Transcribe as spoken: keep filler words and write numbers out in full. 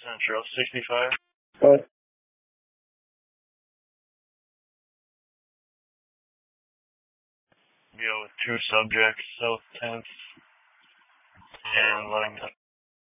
Central, sixty-five. What? Deal with two subjects, South tenth and Ludington.